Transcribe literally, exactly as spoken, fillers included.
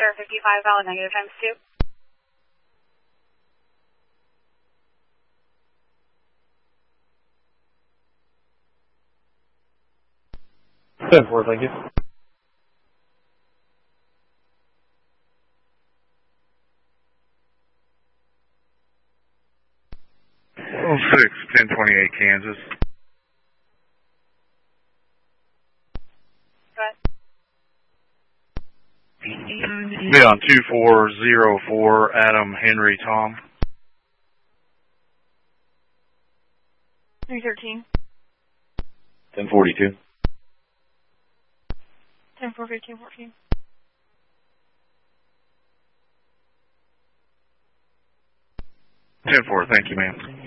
Sierra fifty-five, valid negative times two. ten four, thank you. oh six, ten twenty-eight, Kansas. Be on two four zero four, Adam Henry Tom. three thirteen. ten forty-two. ten four fifteen fourteen. ten four, thank you, ma'am.